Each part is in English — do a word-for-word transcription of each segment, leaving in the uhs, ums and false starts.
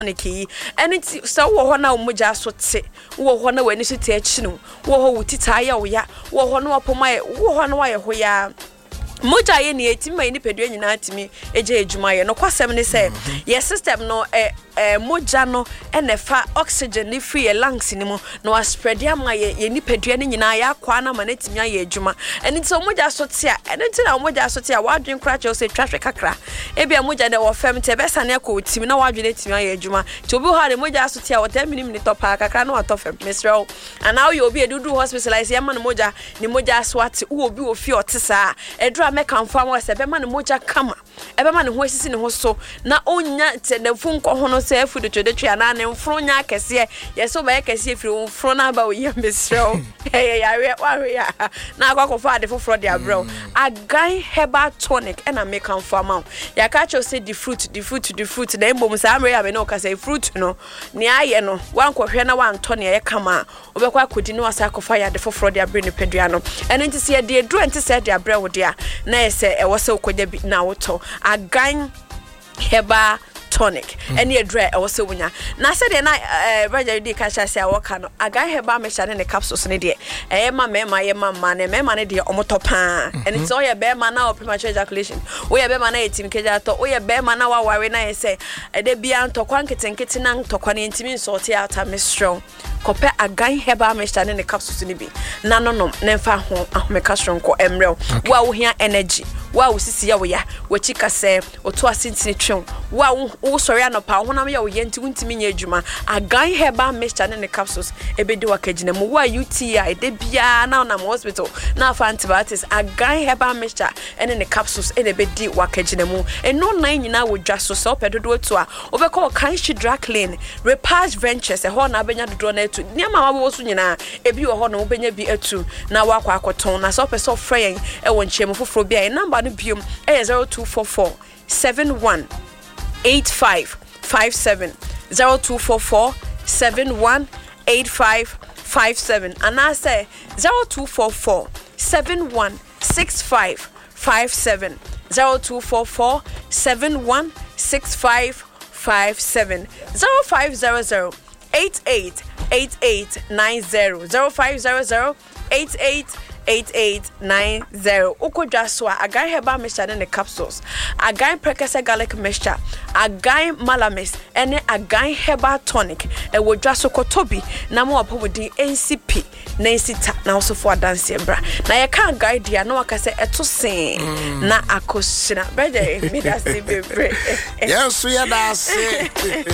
Niki, and it's so one now Mujas would say, Wohona when you sit here, Chino, Woho would titaya, Wohono upon my Wohono, Hoya. Moja ye ni eti ma ni pedua nyina atimi eje ejuma no kwasem ne say ye system no eh eh moja no e ne fa oxygen ni free ye lungs ni mu no a spread am ye ye ni pedua ni nyina ya kwa na ma na timi aye ejuma eni so moja so tia eni ti na moja so tia wadwen kra che say traffic kakra e bia moja de wo fam te besa ne ko timi na wadwen timi aye ejuma ti obi ha de moja so tia wo ten minute ni topa kakra na wato fam mesrel and now you obi edudu hospitalize ye ma no moja ni moja so ati wo obi wo fi otisa edra make am farm was ebe man moja kama ebe man ho asisi ne ho so na onya telefon ko ho no se food to the tree na ne mfro nya kese ye so ba kese firi mfro na ba oye mesrel eh ya we wa we ya na akwa fa de foforo de abro Agan herbal tonic and I make am farm ya ka cho say the fruit the fruit the fruit na embom sa amre ya be no ka say fruit no ne aye no wan kohwe na wan to ne ye kama obekwa kodi no asa kofa ya de foforo de abre ne pedua no eno nti se de dru nti se de abre wo de a na ese e wo se okoja bi na woto Agan herbal tonic any a dry or so wunya na said na eh Roger di ka sha sia wo ka no Agan herbal measure ne capsules ne de eh ma me ma ye ma ma ne me ma ne de omotopa and it's all your be ma na premature ejaculation wo ye be ma na etim keja to wo ye be ma na wa ware na ye say e de bia ntokwa nketenkete na ntokwa ne ntimi sort out me strong kope Agan herbal measure ne capsules ne bi na no no ne fa ho ahomeka strong ko emrel wa wo hia energy wa wo sisi ya wo ya wo chika se oto asintini twon wa wo sori anopa honam ya wo yenti wuntimi nya adwuma Agan herbal mixture ne capsules ebedi wakagina mu wa U T I de bia na na hospital na fa antibiotics Agan herbal mixture ene ne capsules ene bedi wakagina mu eno nan nyina wo dwa so so pedodo to a obekọ Kanshi Dry Clean Repage Ventures e ho na benya dodo na etu niam ma wo so nyina ebi wo ho na wo benya bi etu na wakọ akoton na so person frey e won chemu foforo bia e number no biom e zero two four four seven one eight five five seven zero two four four seven one eight five five seven and I say zero two four four seven one six five five seven zero two four four seven one six five five seven zero five zero zero eight eight eight eight nine zero zero five zero zero eight eight eight eight nine zero Ukodwa so Agan herbal mixture ne capsules Agan prekese garlic mixture Agan malamis ene Agan herbal tonic e wodwa so kotobi na mo opobodi N C P na nsita na so for dance bra na ye kan guide dia na wakase eto sen na akosina brother me da se bebre yes so ya da se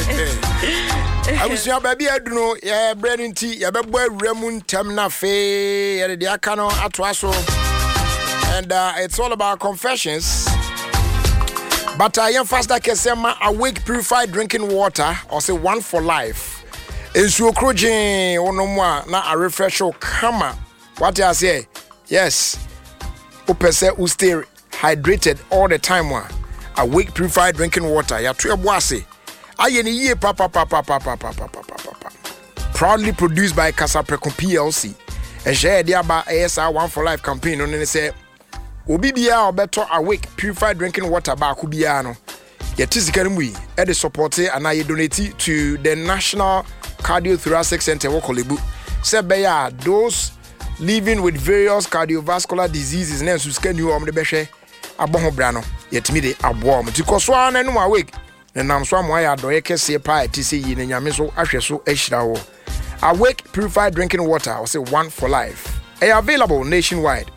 abusia baby aduno ye bread nti ye bebo awuramu ntam na fe ye de aka no atwaso and uh, it's all about confessions but I am faster kesema Awake purified drinking water or say one for life ensuo krojin onomwa na a refresh kama what I say yes upese u stay hydrated all the time one Awake purified drinking water ya to eboase ayeni ye papa papa papa papa papa proudly produced by Kasapreko P L C and share the aba A S R one for life campaign on say obi bia obeto Awake purified drinking water ba ku bia no yetisika mu yi e de support and I donate to the National Cardiothoracic Center Wokolebu say beya those living with various cardiovascular diseases na susika ni o mde behwe aboho bra no yetimi de abo am tikoso an no Awake na nam so am ya do yekese pa etisi yi na nyame so ahwe so ahira wo Awake purified drinking water or say one for life are available nationwide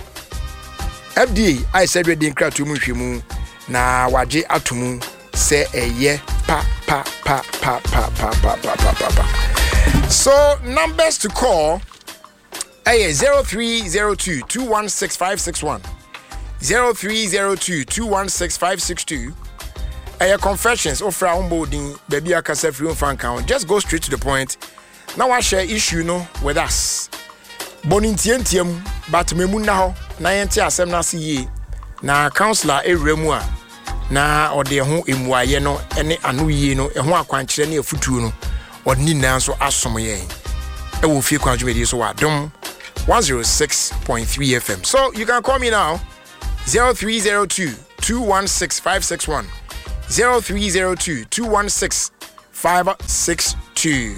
F D A I said ready in crowd to mu na waje atumu say eye pa pa pa pa pa pa pa pa pa pa. So numbers to call eh zero three zero two two one six five six one zero three zero two two one six five six two. Eh confessions offer onboarding baby akasa free fan count. Just go straight to the point. Now I share issue no with us. Bonintientium but memu na ho na yente asem na se yi na counselor ewremu a na ode ho emuaye no ene anu yi no eho akwankyere na afutuo no ode ni nan so asom ye e wo fie kwanjumedi so wa dom one oh six point three F M. So you can call me now zero three zero two two one six five six one zero three zero two two one six five six two.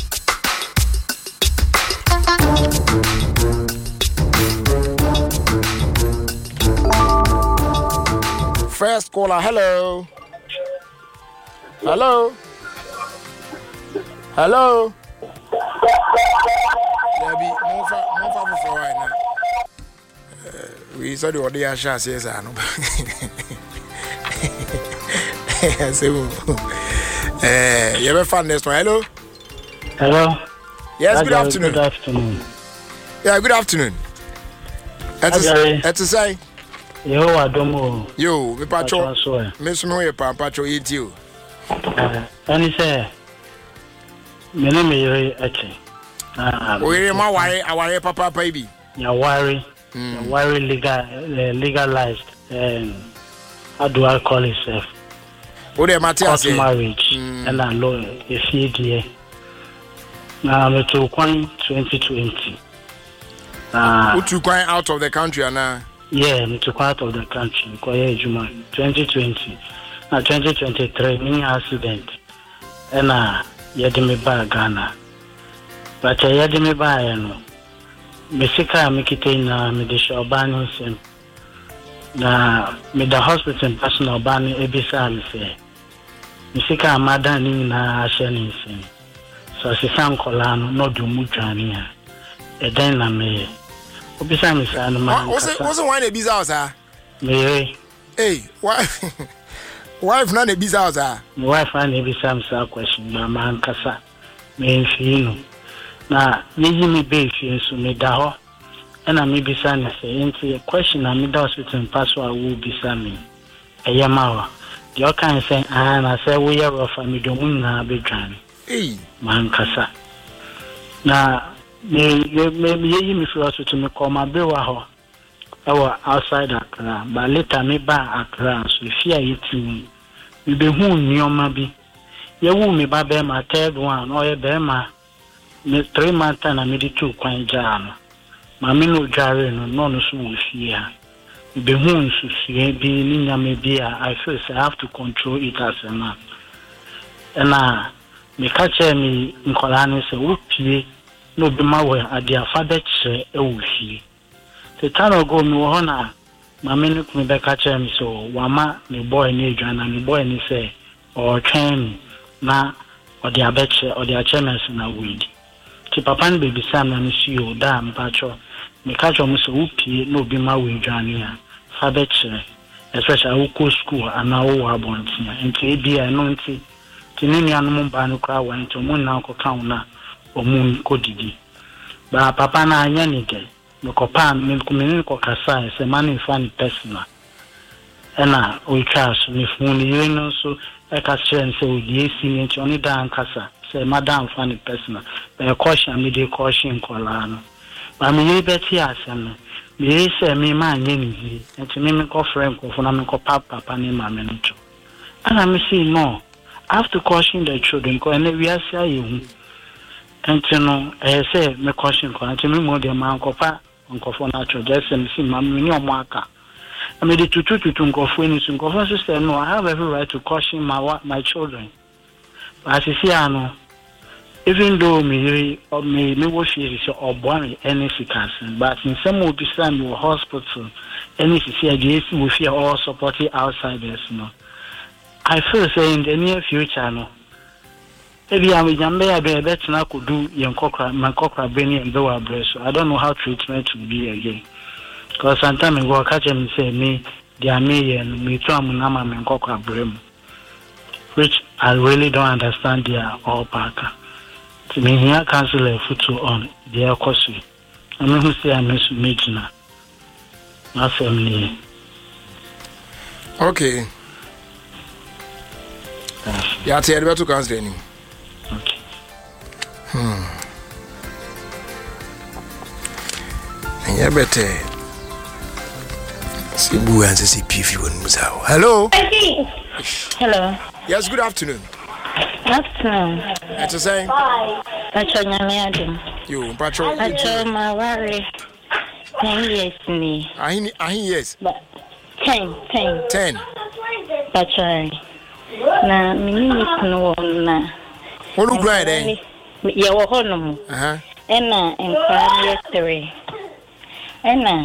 First caller, hello. Hello. Hello. Debbie, more for more for for right now. We saw the audio share says I know. So, eh, you ever found this one? Hello. Hello. Yes, good afternoon. Good afternoon. Yeah, good afternoon. That's to say. Yo, I don't know. Yo, me pacho. Miss me we pa pacho eat you. Uh, and he say, me name is Eche. Ah, we ma worry, I worry papa baby. Ya worry. Ya worry legal legalized and how do I call itself? What the matter say? Marriage and a law a few year. Now I'm to twenty twenty. Ah, who took out of the country now? Yeah, I'm to out of the country. Koye Juma twenty twenty. Now twenty twenty-three mini accident. And uh yadimi ba Ghana. But yadimi ba no. Mesika mikite na me de shobani sim. Na me da hospital personal bani ebisa me say. Mesika amada ni na ahye ni sim. So se san kola no no do mu dwane a. E den na me obisa me say no man. What's it what's one ebisa house ah? Me. Hey, why wife na ebisa house ah? My wife na ebisa me say question ma man kasa. Me nfino. Na meji me be fi so me da ho. And me bisa me say into question na me da hospital pass wa wo bisa me. Eye ma the all kind say ah na say we are of me do mu na be dwane. Eh, man kasa. Na me me me yi me fi hospital me call my be wa ho. I was outside Accra, but later me ba Accra so fear eating. Me be hu nyoma bi. Ye wu me ba be ma third one or ye be ma me three months na me di two kwan jam. Ma me no jare no no no so wo fear. Me be hu so fear bi ni nyame bi I feel say I have to control it as a man. And uh me catch me nkola ne say wo pie no be ma we ade afada kire e wo fie. The time ago me wo na ma me no me be catch me so wama me boy ni adwana me boy ni say o twen na o de abeche o de achemes na weed. Ti papa no baby sam na me see o da mpacho me catch me so wo pie no be ma we adwane a fa beche especially wo ko school ana wo abontia enti e bia no enti tinini anu mba no kra wa enti mo na ko kan na o mu ko didi ba papa na anya ni de me ko pa me ko me ko kasa se mani fan personal ena o chas me fun ni no so e ka chen se o die si ni enti oni dan kasa se madam fan personal be caution me de caution kola no ba me ye beti asem me se me ma anya ni enti me me ko friend ko funa me ko papa papa ni ma me no to ana me see no I have to caution the children because we are saying and you know I say me caution ko and me mo de man ko pa nko fo na cho just say see mam ni omo aka I mean the tutu tutu nko fo ni so nko fo sister no I have every right to caution my my children but as you see ano even though me or me me wo fear so obo any sickness but in some will be some hospital any see against we fear all supporting outsiders no I feel say in the near future no maybe I'm jambe ya be bet na kudu yen kokra man kokra beni and do abreso I don't know how treatment will be again because sometimes I go catch him say me dia me and me to am na ma men kokra brem which I really don't understand their all pack to me here cancel a photo on their course I mean who say I miss major na family okay. Yeah, I tell you to cancel any. Okay. Hmm. Yeah, better. See, boo and see P F one Musao. Hello. Hello. Yes, good afternoon. Afternoon. That's a saying. Pacho nyamiadum. You, Pacho. Pacho mawari. Ten years ni. I I yes. Ten, ten. Ten. Pacho. Na mini kuno na Onu kura den. Ye wo hono. Aha. Ena nkwa ye three. Ena.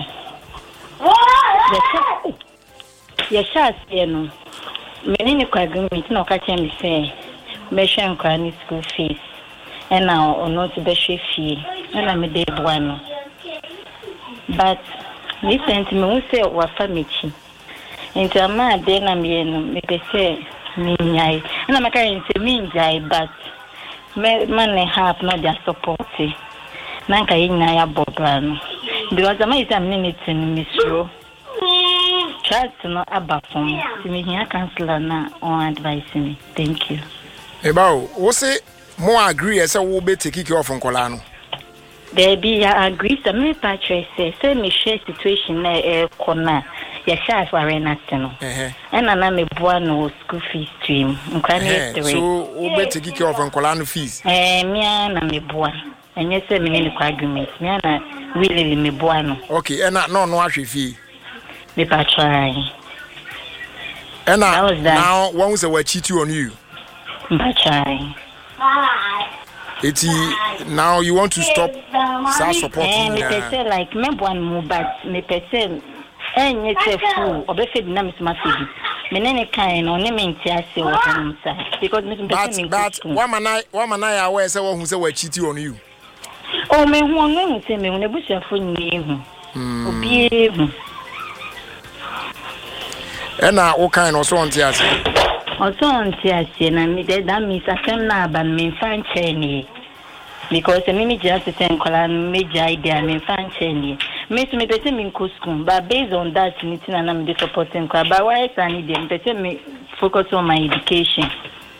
Ye sha ye no. Me ni kwa agreement na ka chen me say me hwe nkwa ni school fees. Ena ono ti be hwe fie. Ena me dey boano. But recently me who say wa family. Into ma de na me no me be say me nyai. Ena maka nse me njai but me man help no their support. Nanka yinya ya bobrano. Because am is am minute in misro. Trust no abafom. Si me here counselor na on advice me. Thank you. Eba wo say mo agree say wo be take care of nkola no. There be ya agree so me patch say say me share situation na e kona. Ya sha for arena no. Eh eh. Na na me boa no school fees stream. Nkwa na three. So wo be take care of nkola no fees. Eh me na me boa. Enye say me ni kwa agreement. Me na really me boa no. Okay, and no no ahwe fee. Me patry. And now now one was a cheat on you. Patry. It's now you want to stop start supporting. Eh me say like me boa no but me person enye say full obefe na me ma feed. Me ne kan no ne me ntia se wo hom sa because me person me. But one man one man I aware say one who say we cheat on you. Oh me hu no say me na busuafo nyi hu. Obi hu. Ena o kan no so onti ase. O so onti ase na me de that means asem na ban me fan cheni. Because me me just say kola me jai there me fan cheni. Me to me pese me ko school but based on that meeting na me dey supporting ko but why I need them pese me focus on my education.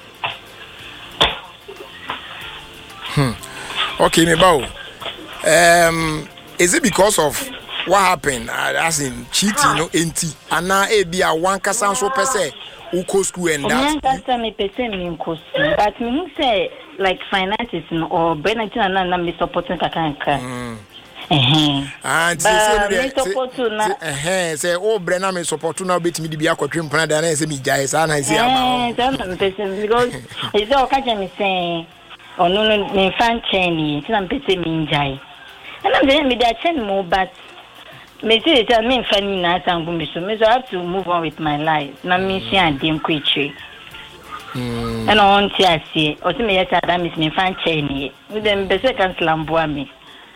Hmm. Okay, me bow. Um, is it because of what happened? Uh, as in cheating, no, enti. And now, it be a one casan so per se, who go school and that. One casan me per se me go school, but me say like finances or benefit and na me supporting kakanka. Hmm. Eh. And say support to na. Eh. Say oh, Brenna me support to na bit me di bi akotwe mpana da na say me jai sa na say ama. Eh, that me because is all catch me say. Oh no no me fan chain ti na mpese me njai and I'm saying me dey chain more but me say tell me fan na sangu me so me so I have to move on with my life na me see adem kwetwe mm and on ti ase o ti me yes that miss me fan chain we dem be say cancel am boa me.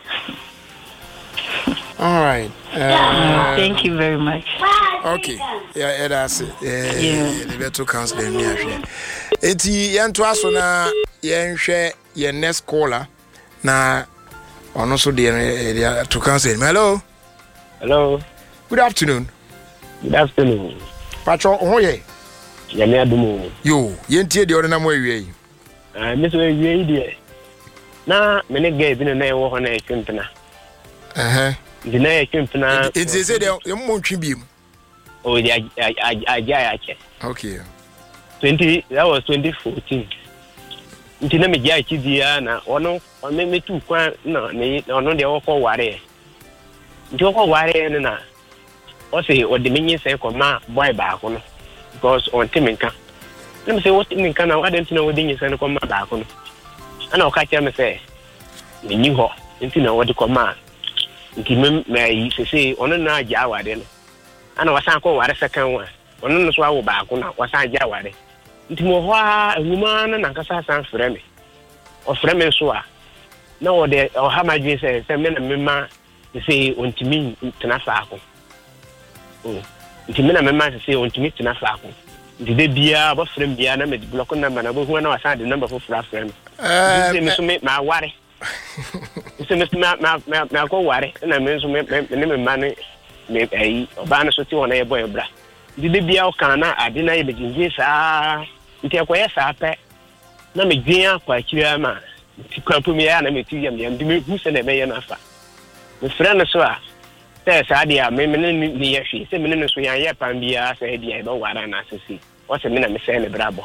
All right. Uh, thank you very much. Okay. Yeah, yeah that's it. Yeah, yeah. The better counselor me ahwe. Eti yanto aso na yenhwe ye next caller na ono so de to cancel. Hello. Hello. Good afternoon. Good afternoon. Pacho ohoye. Ya me adumu. Yo, yentie de orena mo awie. Ah, me so awie de. Na me ne ga bi na e wo ho na e twempena. Eh eh. Di na e twempena. It is say de mo ntwi bi mu. Oh, the I check. Okay. Twenty that was twenty fourteen. Nti na me gya chidia na ono me me tu kwa na ne ono de wo ware. Nti wo ware ne na. O say o de menyi say ko ma boy ba ko no. Because on timinka. Na me say what timinka na what na wo de nyi say ko ma ba ko no. Ana o ka kya me say me nyi ho. Nti na wo de ko ma. Nti me me say say ono na gya ware no. Ana wasan ko ware second one. Ono no so awo ba ko na wasan gya ware. Nti mo ho a ehuma na nankasa san frɛ me. O frɛ me so a na wo de o ha ma dwe sɛ sɛ me na me ma sɛ ontimi tena saako. Oh. Nti me na me ma sɛ ontimi tena saako. Nti de bia ba frɛ me bia na me block number na bo hu na wasan de number for frɛ frɛ me. Eh me so me ma ware. Nti me ma ma ma ko ware na me so me ne me ma ne me ai oba na so ti wona ye boy bra. Nti de bia o kan na ade na ye be ginje saa. Nti akoye saa pe na me dwen akwa kire ma nti kwapo me ya na me ti yam yam de me hu se na me ye na fa me frɛ no so a sɛ saa de a me me ne ne ye hwe sɛ me ne so yan ye pan bia sɛ de ai ba wara na asesi o se me na me sɛ ne brabo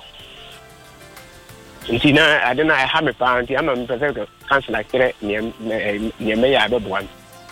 nti na ade na ha me pa nti ama me pɛ sɛ cancel akere ne ne me ya be boan.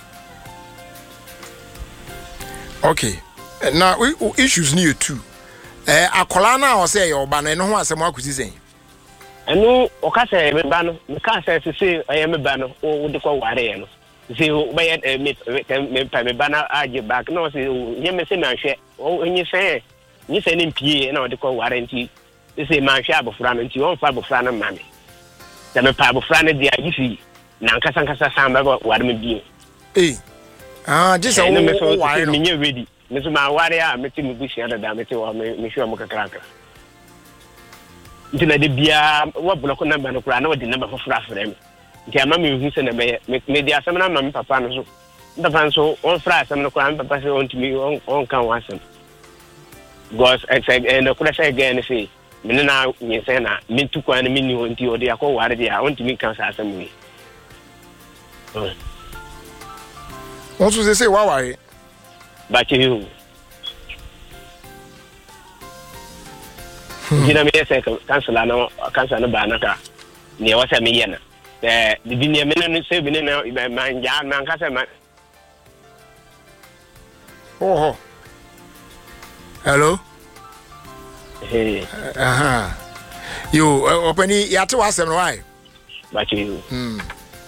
Okay. Now issues near too. Eh akola na o say your ba na no ho asem akusi sen. ɛno ɔka sɛ me ba no meka sɛ sese ɛyɛ me ba no wo de kɔ ware no sɛ bɛyɛ me pa me ba na agye back na ɔsɛ nyɛ me sɛ manhwɛ onye sɛ nyɛ sɛ ne mpie na ɔde kɔ ware nti sɛ manhwɛ abofra no nti ɔmfa abofra no ma me sɛ me pa abofra no de agye fi na nkasa nkasa san ba ware me bio eh ah just a wo ware no me nyɛ ready me so ma ware a me te me busia dada me te wo me me hwɛ mo kakrakra nti na de bia wo block number no kura na wo de number foforo afrɛ me nti ama me hu sɛ na me me de asɛm na ma me papa no so papa so on fra asɛm no kura me papa sɛ on timi on on kan wasɛm gos ex and kura sɛ again say me na nye sɛ na me tu kwa na me ni ho nti o de akɔ ware de a on timi kan sa asɛm wi wọ́n tún ṣe ṣe wá wáyé. bàtí yìí o. jìnnà mi yẹ sẹ kansila náà kansila náà bàánà ká ní ẹ wọ́n sẹ mi yẹ na ẹ dìdí ní ẹ mi nínú sẹ́ẹ̀bì nínú ẹ máa ń jà máa ń kásẹ̀ máa. oh hello. Hey. Uh-huh. Yo ọ̀pẹ̀ni yàtọ̀ wá sẹ́mi wáyé. bàtí yìí o.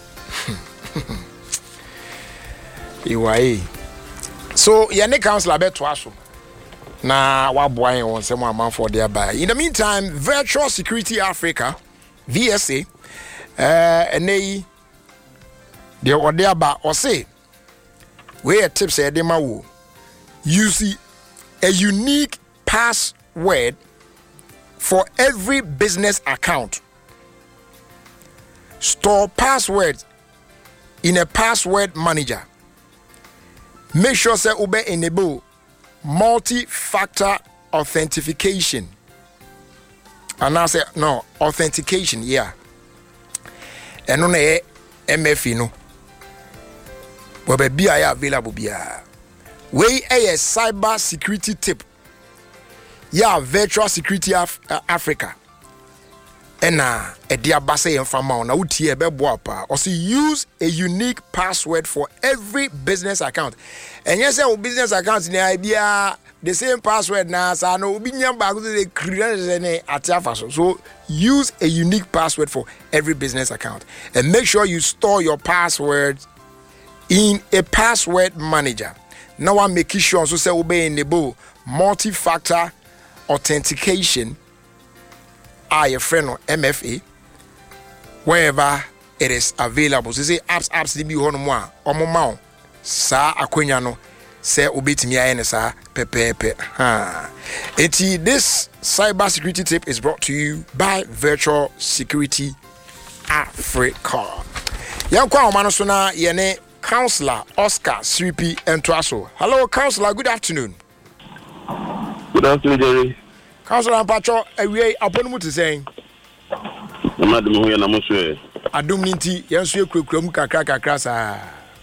Iwaye. So yene councilor beto aso na waboa yen won sem amanfo de aba. In the meantime, Virtual Security Africa V S A eh enei de ode aba o say we a tips e de ma wo use a unique password for every business account. Store passwords in a password manager. Make sure say ube enable multi-factor authentication. And I say no authentication, yeah. And on a M F I no. But be available bia. We a cyber security tip. Yeah, Virtual Security Af- uh, Africa. And uh, a dear basse and fama na uti ebe boapa. Also use a unique password for every business account. And yes, our business accounts in the idea the same password na sa no ubi nyamba go the create atiafa. So use a unique password for every business account and make sure you store your password in a password manager. Now I'm making sure so say obey enable multi-factor authentication. I a friend of M F A wherever it is available. So say apps apps di bi ho no mo a omo ma o sa akwanya no say obetimi aye ne sa pepepe ha. Eti this cyber security tip is brought to you by Virtual Security Africa. Yankwa omano so na ye ne Councillor Oscar Sripi Entwaso. Hello Councillor, good afternoon. Good afternoon, Jerry. Councillor Ampacho, awie aponu to say. Madam hu ya na mo so e. Adom ninti yenso ekrekram kakra kakra sa.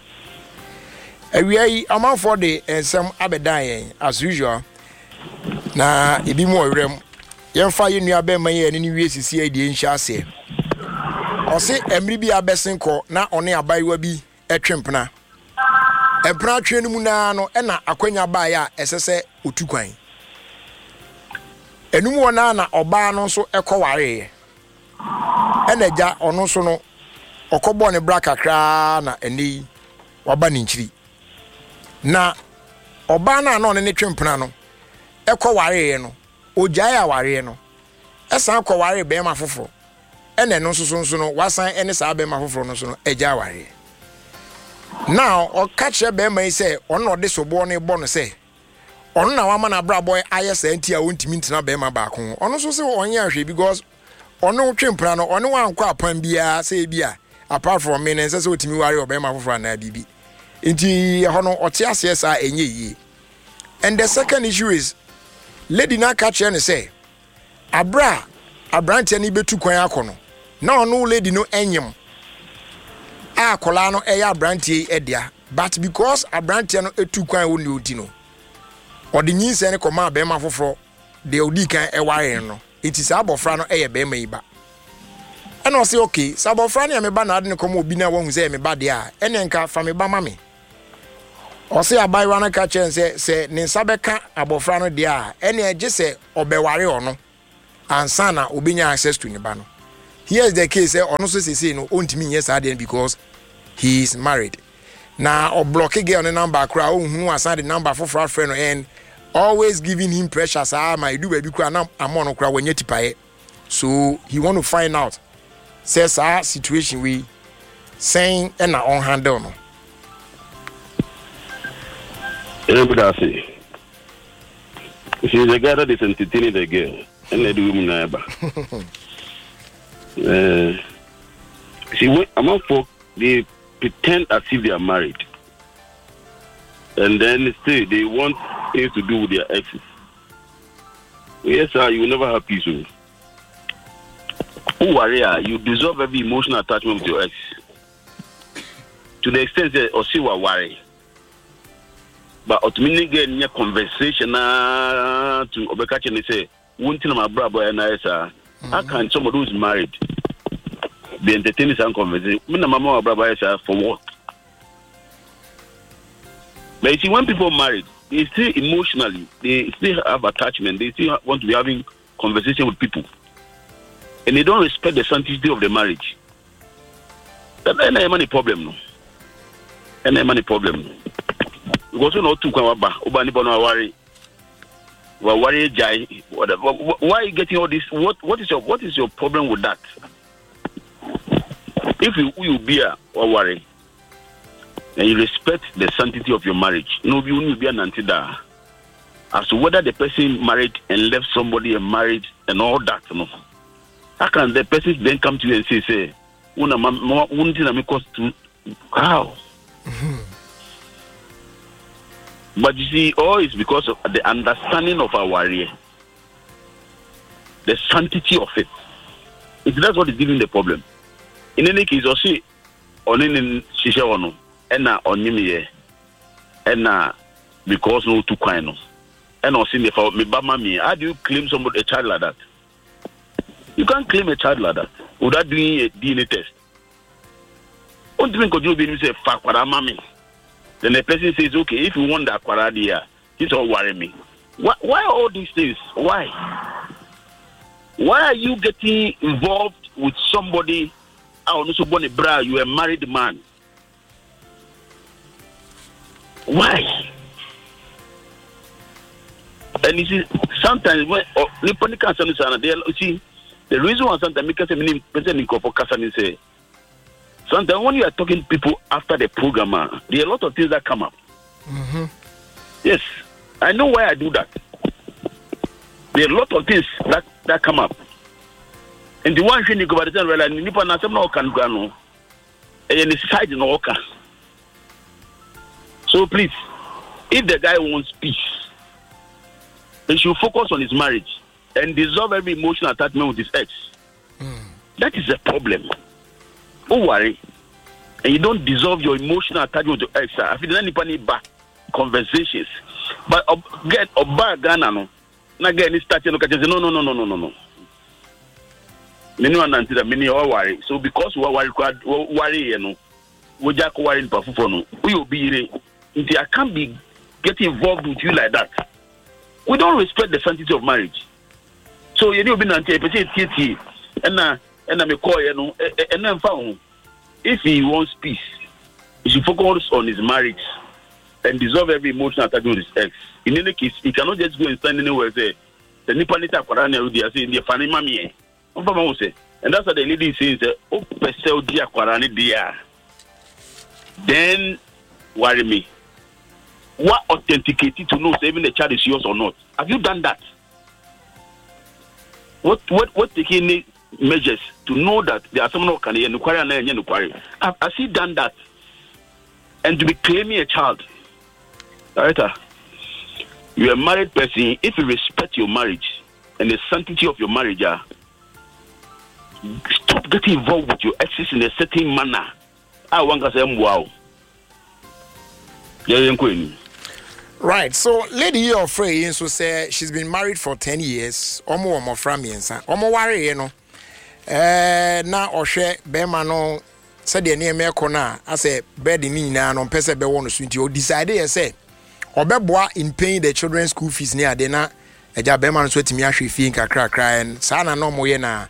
Awie amanfo de ensem abedan yen as usual. Na ebi mo werem. Yemfa ye nua be man ye ne wie sisi ade nhia ase. Ose emri bi abesenko na one abaiwa bi etwempena. Empena twenu mu na no e na akwanya ba ya esese otukwan. Enum wona na oba no so ekoware enaja ono so no okobo ne bra kakra na eni waba ni nchiri na oba na na ne twempena no ekoware no ogyae aware no esan koware be ma foforo ene no so so no wasan ene sa be ma foforo no so no egya aware now o catch be ma say ono de sobo ne bo no say ono na wama na bra boy ayesa anti a wontimi ntina be ma ba ko ono so se onye ahwe because ono twempra no ono wankọ apan bia se bia apart from me ne se se otimi ware obe ma foforo na bibi nti ho no ote ase sa enye yi. And the second issue is lady na catch ne say abra abrante ni betu kwan akono na ono lady no enyem a kola no eya abrante edia but because abrante no etu kwan wo ne odi no odi nyinse ne koma be ma foforo de odi kan e ware no it is abofra no eye be ma iba and o say okay sabofra ne me ba na ade ne koma obi na wo hu say me ba de a ene nka fa me ba ma me o say abaiwa na ka chen say say ne sabeka abofra no de a ene eje say obeware ono ansa na obi nya access to ne ba no here's the case, honestly say no, ontimi yes again because he is married. Now or block again on the number crowd who assign the number for our friend and always giving him pressure. Say my do baby crowd now I'm on crowd when you tipaye. So he want to find out. Says our situation we saying and on handle no. Everybody say. She's a guy that is entertaining the girl and they do women neighbor. Uh, see, among folk they pretend as if they are married, and then still they want things to do with their exes. Yes, sir, you will never have peace. Who worry? You dissolve every emotional attachment with your ex to the extent that or see what worry. But ultimately, get in conversation uh, to Obekachi and say, "One thing my brother and I say, how can somebody who's married be entertaining some conversation? Me and my mama brother say for what?" But you see, when people are married, they still emotionally, they still have attachment. They still want to be having conversation with people, and they don't respect the sanctity of the marriage. That's not any problem, no. And any problem. Because not too come back. Obani bono worry. Well, worry jai. Why are you getting all this? What what is your what is your problem with that? If you you be a or worry, and you respect the sanctity of your marriage, no you will be an anti-da. As to whether the person married and left somebody and married and all that, no. How can the person then come to you and say, say, "Una ma one thing that cost to how?" But you see, all is because of the understanding of our warrior, the sanctity of it. If that's what is giving the problem. In any case, or see, on in Shisha or no, and now on Yimie, and now because no too kind, and also me for me, Bama me. How do you claim somebody a child like that? You can't claim a child like that without doing a D N A test. One thing could you be say, "Fuck what I'm mommy." Then the person says, "Okay, if you want that quaradia, this all worry me." Why, why all these things? Why? Why are you getting involved with somebody? I also born a bra. You are a married man. Why? And you see, sometimes when oh, you see, the reason why sometimes because I'm presenting for Kasani say. Sometimes when you are talking to people after the program, there are a lot of things that come up. Mm-hmm. Yes, I know why I do that. There are a lot of things that, that come up. And the one thing you go by the time, well, Nipa na some no can go no, and the side no okay. So please, if the guy wants peace, he should focus on his marriage and dissolve every emotional attachment with his ex. Mm. That is a problem. Don't worry, and you don't dissolve your emotional attachment to ex. I feel any funny back conversations, but uh, get a bad Ghana no, not get any starting no no no no no no no no. Many one until the many all worry. So because we are worry, worry, you know, we just worry in for no. We will be if I can't be getting involved with you like that. We don't respect the sanctity of marriage. So you know, be until person T T and na. And I'm a call, you know, and then found if he wants peace, he should focus on his marriage and dissolve every emotional attachment with his ex. In any case, he cannot just go and stand anywhere and say, the Nipanita Kwarana, they are saying, the Fanny Mammy. And that's what the lady says, oh, Pesel dia Kwarani dia. Then worry me. What authenticated to know if even the child is yours or not? Have you done that? What, what, what taking measures to know that there are some no can inquire and inquiry. Have he done that? And to be claiming a child, right? You are a married person. If you respect your marriage and the sanctity of your marriage, uh, stop getting involved with your exes in a certain manner. I want to say, wow. Right, so lady you're afraid so say she's been married for ten years. Omo omo from me, omo worry, you know. Eh, na ohwe bema no said the name na I say bed ni na no pese be won so nti o decide ye say obeboa in paying the children's school fees near de na eja bema no so timi ahwe fee nkakra kra en sa na no mo ye na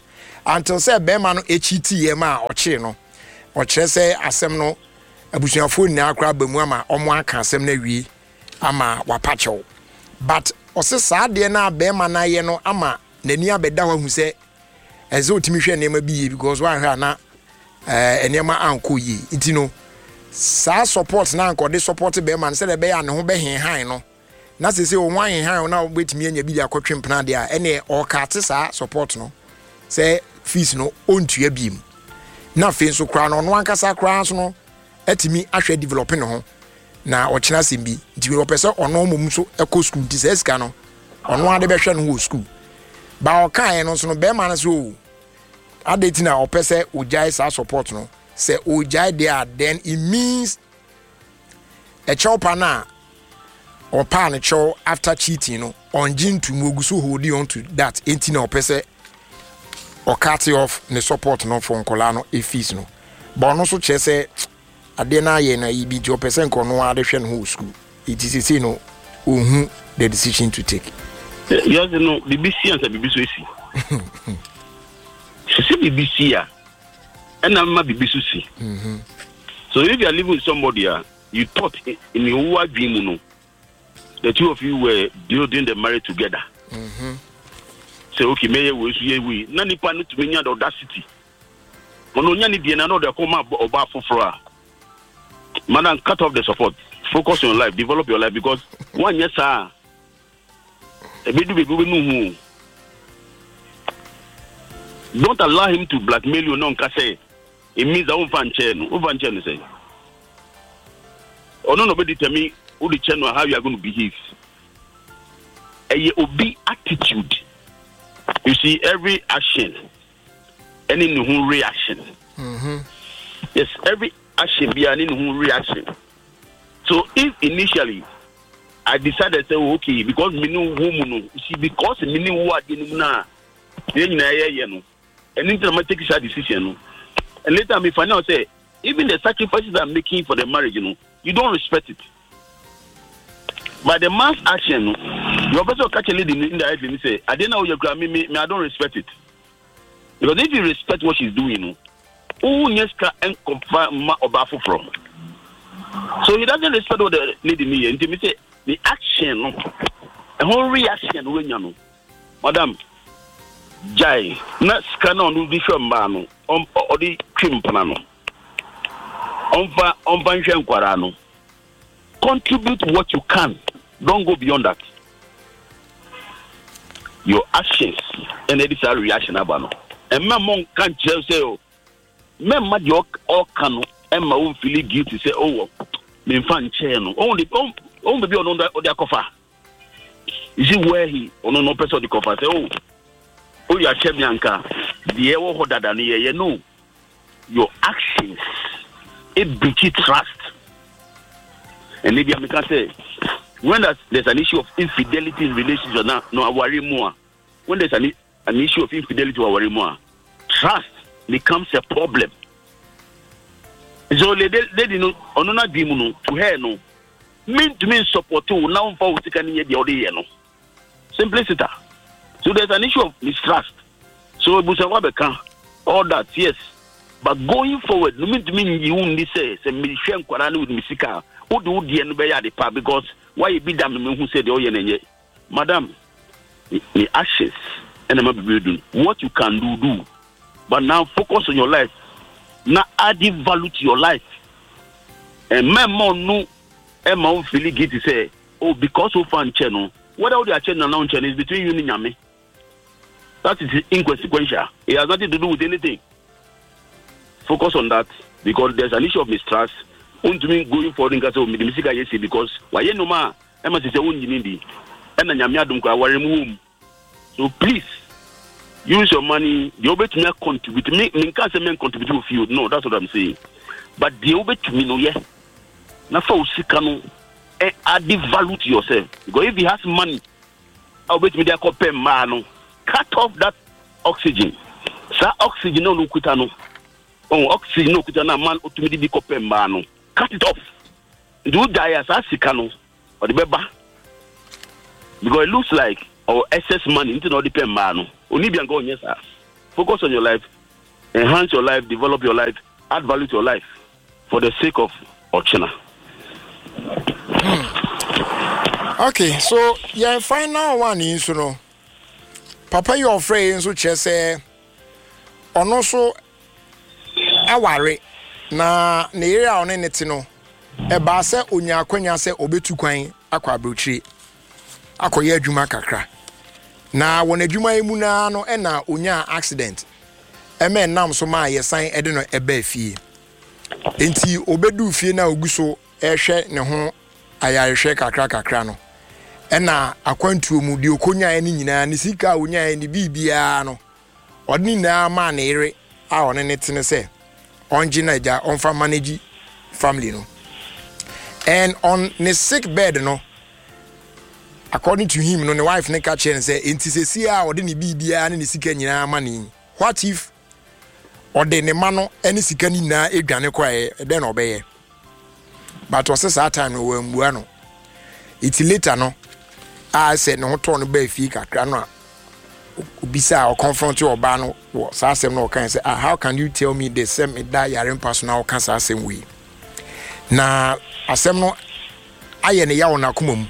until say bema no echiti ye ma oche no okyerɛ sɛ asɛm no abusuafo nyinaa akora ba mu ama ɔmo aka asɛm na wie ama wapakyɛw but ɔse saa deɛ na bema na ye no ama n'ani abɛda hɔ hu sɛ ɛsɛ otimi hwɛ nneɛma bi yie because wa hwɛ na eh nneɛma anko yie nti no saa support na anko de support bema no sɛ de bɛyɛ ne ho bɛhen han no na sɛ sɛ wo han han na wobɛtumi anya bi de akɔtwe mpena de a ɛne ɔka saa support no sɛ fees no ontua biem na fe nso kra no no ankasa kra so no atimi ahwɛ developing ho na ɔkyena sɛm bi nti we opɛ ɔno mom so ɛkɔ school nti sɛ sika no ɔno ade bɛhwɛ no ho school ba ɔkae no so no bɛma no so adeti na opɛ sɛ ogyae saa support no sɛ ogyae there then it means a chopa na or pan chow after cheating no on gin to mogusu holding on to that eighteen or pese or cut off the support no from colano if fees no but also chese adena ye na ibi jo percent kono adehwe no school it is say no ohun the decision to take yes no B B C and B B C see see B B C ya and I'm B B C mhm so if you are living with somebody uh, you thought in your dream no the two of you were building the marriage together. Mm-hmm. So okay, may we see we. Nani pa no to be the audacity. Ono nyani di na no de come oba foforo. Man, cut off the support. Focus on your life. Develop your life because one yes sir. E be do be go no. Don't allow him to blackmail you. No, say it means that one chair no. One chair no say. Ono no be tell me. Who the channel how you are going to behave. A obi attitude. You see, every action, any new reaction. Mm-hmm. Yes, every action be an new reaction. So if initially I decided to say okay, because me know who no, see because me know what you know then you know, and then I take a decision. And later me find out say even the sacrifices I'm making for the marriage, you know, you don't respect it. But the man's action, you also catch a lady indirectly and say, I didn't know your grandma, me, me, I don't respect it. Because if you respect what she's doing, who yes can confirm about from. So he doesn't respect what the lady me and me say the action, the whole reaction when you know. Madam Jai, not scan on the vision man on or the trim plano. On on Banjan Quarano. Contribute what you can. Don't go beyond that. Your actions and it is a reaction about and my mom can't just say, oh, my mad york or can and my own feeling guilty say, oh, me fan channel only only be on the cover. You see where he on no person the cover say, oh, oh, you are Chemianka, the air holder than you know your actions, it breaches trust. And maybe I can say, when there's an issue of infidelity in relationships, no, no, I worry more. When there's an, an issue of infidelity, I worry more. Trust becomes a problem. So they didn't know, on not to her, no. Mean to mean support to now for what you can hear the other, no. Simplicity. So there's an issue of mistrust. So Busawabeka, all that, yes. But going forward, no mean to mean you only say, say, Michelle Kwarani with Misika. Who do the end the part because why you be damn who said oh yeah madam the ashes and I'm building what you can do do but now focus on your life now adding value to your life and my mom no and my own feeling get to say oh because of fan channel what all the channel now channel is between you and Yami that is inconsequential. It has nothing to do with anything. Focus on that because there's an issue of mistrust. To me going forward in case of me the because why no ma Emma say won yindi and na nyame adom kwa ware mu so please use your money the obey to me contribute me me can say me contribute to field no that's what I'm saying but the obey to me no yeah na for usika no e add value to yourself because if he has money obey to me there compare man no cut off that oxygen sa oxygen no kuta no oh oxygen no kuta na man to me di compare man no cut it off. Do die as a sicano or the beba. Because it looks like our excess money into no depend man. Only be going, yes, sir. focus on your life, enhance your life, develop your life, add value to your life for the sake of Ochina. Hmm. Okay, so your final one is, you know, Papa, you're afraid, so just say, or no, so I worry. Na na area on net no e ba se onya akwanya se obetu kwan akwa brochiri akoye adwuma kakra na won adwuma emu na no e na onya accident e me nam so ma yesan e de no e ba fie enti obedu fie na oguso e hwe ne ho ayarehwe kakra kakra no e na akwantuo mu de okonya ene nyina ne sika onya ene bibia no odni na ma na ere a one ne tene se on Jinaja on fa manage family no and on the sick bed no according to him no the wife ne catch and say enti sesia ode ne bibia ne sika nyina mani what if ode ne ma no ene sika ni na edwane kwae den obeye but was that time we mbua no it later no I said no to no ba fi kakra no Bisa or confront you or ban was asem no can say how can you tell me the same that yaren personal cancer same way na asem no aye ne yawo na komam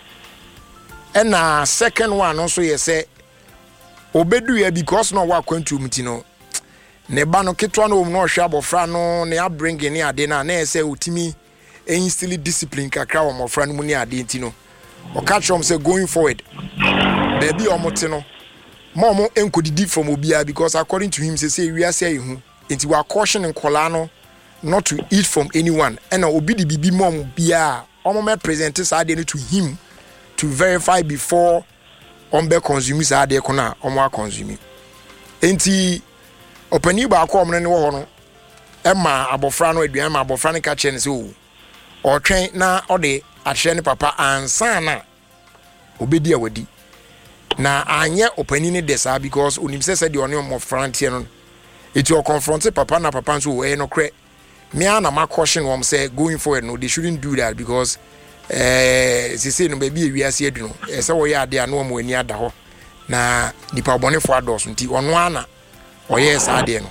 and na second one also ye say obedu ya because no wa kwantu mti no ne ba no ketwa no no hwa abofra no ne abring ne ade na na say otimi instill discipline kakra wo mofra no mu ne ade nti no o catch them say going forward baby omote no Momo enkodidi from obia because according to him say say we are say hu enti we are cautioning Kolano not to eat from anyone and obi di bibi mom bia omo me present say dey to him to verify before on be consume say dey kona omo consume enti opani ba ko omne ne wo ho no e ma abofra no aduan ma abofra ne ka che ne say o o twen na o de ahye ne papa ansa na obedi awadi na anye opani ne desa because unim say said the onion of frontier no it will confront papa na papa so eh no kre me ana ma caution wom say going forward no they shouldn't do that because eh say say no baby ewiase adu no eh say wo ya ade ana wo ani ada ho na nipa bone fo ados nti ono ana oye sa ade no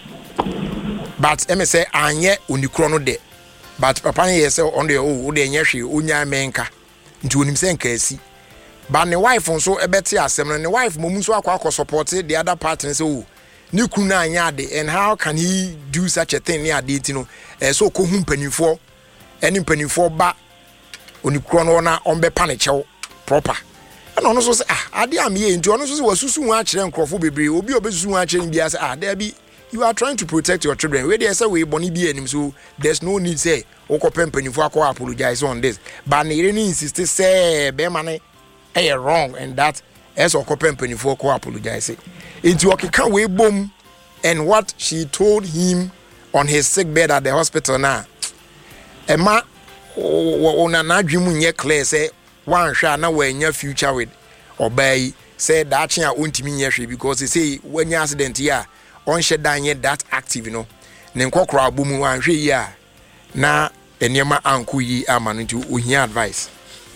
but em say anye onikro no de but papa ne say on the oh de nya hwe onya menka nti onim say nka asi. But the wife also a better assembly. The wife Momuso Aqua support the other party and say, oh, new kuna nyade, and how can he do such a thing near Ditino? And so Kohum penny for any penny for back on the chrono on the panicho proper. And also say, ah, I dear me, into honest was soon watching and Crawford will be obvious watching Bias. Ah, there be you are trying to protect your children. Where there's a way Bonnie be and so there's no need say, Oko penny for Aqua apologize on this. But the insisted say, bear money. Eh wrong and that as a company for co apologize into okay can we boom and what she told him on his sick bed at the hospital now Emma on an adrimu nye clear say one shall now when your future with obey said that chia won't mean yes because they say when you accident yeah on shed down yet that active you know then kokra boom one yeah na enyema anku yi aman into uhi advice.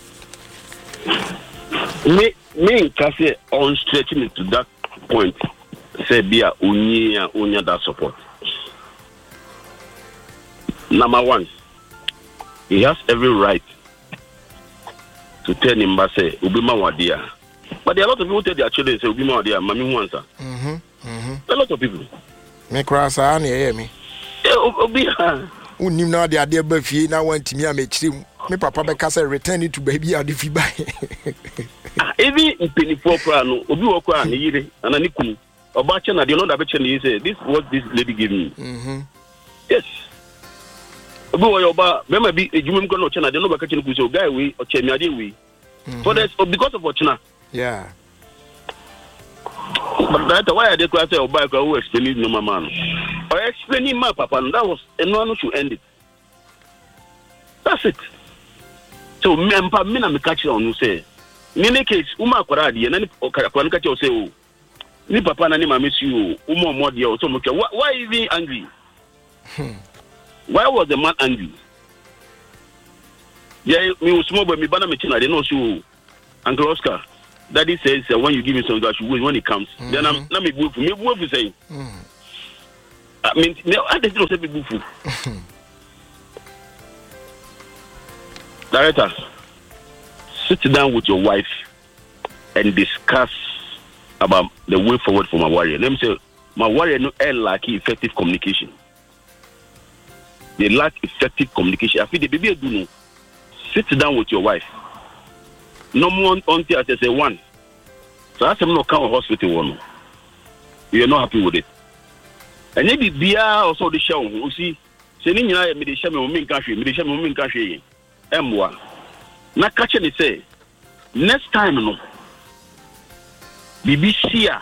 Me, me, Cassie, on stretching it to that point, say, be a unya, unya that support. Number one, he has every right to tell him, but say, Ubima Wadia. But there are a lot of people tell their children, say, Ubima Wadia, Mami Wansa. Mm-hmm. Mm-hmm. A lot of people. Me cross, I hear me. Ubia. Unim now the idea, Buffy, now want to me, I make him. Me papa be kase return it to baby at the fiba. Even in penny four no obi wo kwa na yire ana ni kunu oba che na de no da be che na say this what this lady gave me. Mhm. Yes. Obi wo yoba be ma bi ejumem ko no che na de no ba ka che no ku guy we o che mi ade we. For this because of Ochina. Yeah. But that why I dey say oba ko who explain no mama no. Or explaining my papa that was no one should end it. That's it. So me ampa me na me catch on you say in any case uma akwara de na ni akwara catch you say oh ni papa na ni mama si you uma mo de so mo why, why even angry? Hmm. Why was the man angry? Yeah, me was small boy me bana me china de no so Uncle Oscar Daddy says uh, when you give me something, I should wait when it comes. Mm-hmm. Then I'm not me boo for me boo for saying. I mean, I just don't say boo for. Director, sit down with your wife and discuss about the way forward for my warrior. Let me say, my warrior no lack effective communication. They lack effective communication. I feel the baby do know. Sit down with your wife. No more until I say one. So I say no come hospital one. You are not happy with it. And maybe Bia also the show. You see, say ni nyina me dey share me me nka hwe, me dey share me me nka hwe. Emwa. Na catch ni say next time no. B B C a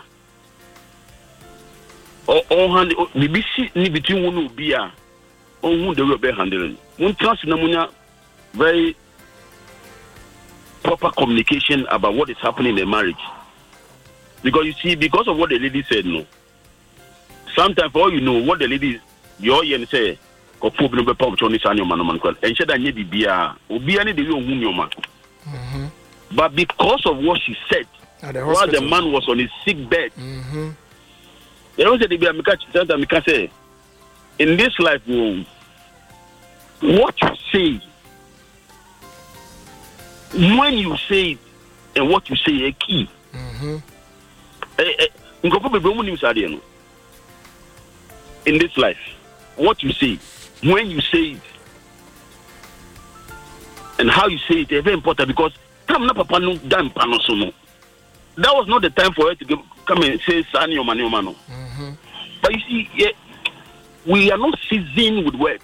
or or hand B B C ni between one obi a on who the way be handling. One trust na munya very proper communication about what is happening in the marriage. Because you see, because of what the lady said, no. Sometimes, for all you know, what the lady, you hear say, "Ko problem be pop choni sa nyoma no man kwal." And she that nye bibia, obi ani de yo hu nyoma. But because of what she said, the while the man was on his sick bed, mm-hmm. They don't say the bibia mika chanta mika say, in this life, what you say, when you say it, and what you say a key. Mm-hmm. In this life, what you say, when you say it, and how you say it is very important because that was not the time for her to come and say Sani or Mani or Mano. But you see, yeah, we are not seasoned with words.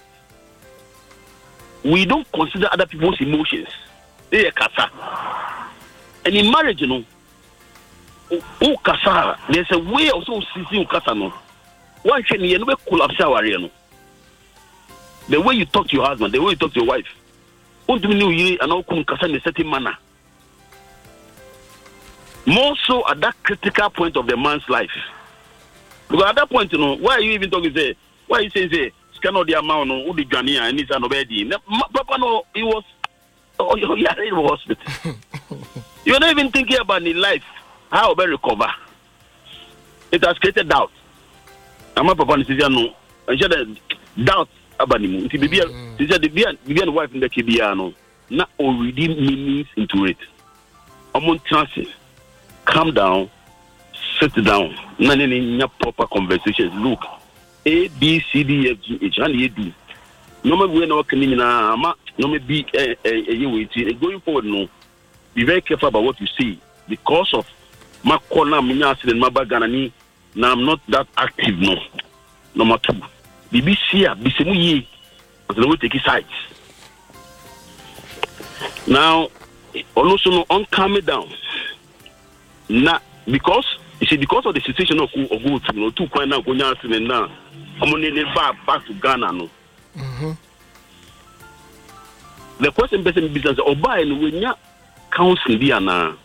We don't consider other people's emotions. They are kasa. And in marriage, you know, oh kasa, there's a way also seasoning kasa no. Why should you never collapse our no? The way you talk to your husband, the way you talk to your wife. What do you know you and all kasa in a certain manner? More so at that critical point of the man's life. Because at that point, you know, why are you even talking say? Why are you saying say cannot the amount no the Ghanaian and it's nobody? Papa no, he was oh yeah, it was hospital. You're not even thinking about the life. How will recover? It has created doubt. I'm not papa says no. I said doubt about him. She be she said the the wife in the Kibiano. Not already meanings into it. I'm on transit. Calm down. Sit down. None any proper conversations. Look, A B C D F G H and A D. No matter where no can na no me be a a going forward. No, be very careful about what you say because of my corner, my accident, my bagana. Now I'm not that active. No, number two, B B C a B C M U, but no take sides. Now, also no on calm it down. Now, because you see, because of the situation of of go to no two point now go accident now, I'm only back back to Ghana no. Mm-hmm. The question based in business or buy and when you counseling be na.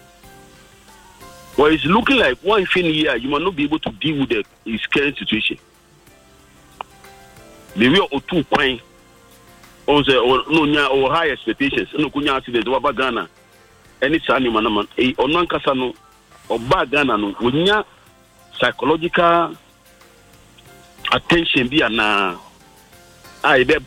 Well, it's looking like one thing here, you might not be able to deal with the his current situation. The way or two point or no or high expectations, no kunya accident or Ghana. Any sani manaman or non casano or bad Ghana no when psychological attention be na I be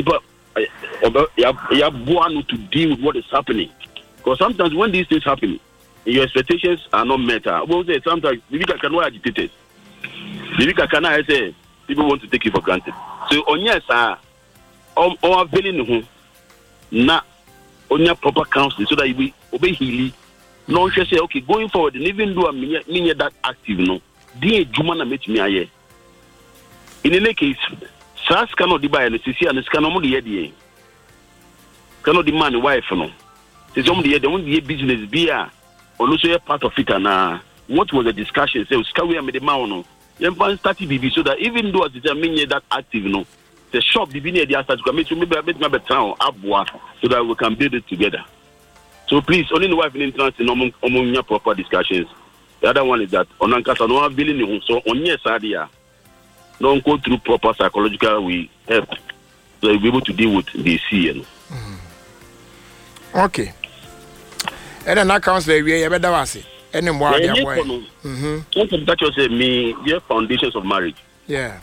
you have one to deal with what is happening. Because sometimes when these things happen, your expectations are not met. We'll say sometimes maybe I can not agitated. Maybe I can I say people want to take you for granted. So on yes, uh on on availing na on your proper counseling so that you will obey healing. No one say okay going forward and even though I'm mean that active no, the Jumana met me aye. In any case, S A S cannot buy and C C and cannot the idea. Cannot demand a wife no. It's only the only business be a also a part of it and uh, what was the discussion? Say we made the man no. thirty B B so that even though as it's mean that active no, the shop the near the start to make maybe a bit maybe town abwa so that we can build it together. So please only the wife in interest in among among your proper discussions. The other one is that on Ankasa no have building so on yes idea. Don't go through proper psychological we help so you'll be able to deal with the C N. Okay. And then that counselor we ever that was it. Any more Yeah, their boy. Mhm. Something that you say me, the foundations of marriage. Yeah.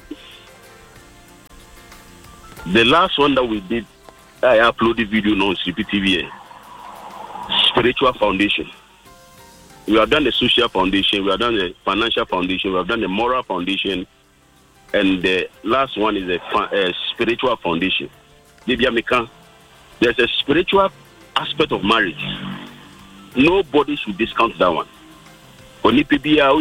The last one that we did, I uploaded video on C P T V. Spiritual foundation. We have done the social foundation, we have done the financial foundation, we have done the moral foundation, and the last one is a uh, spiritual foundation. There's a spiritual aspect of marriage. Nobody should discount that one. You are,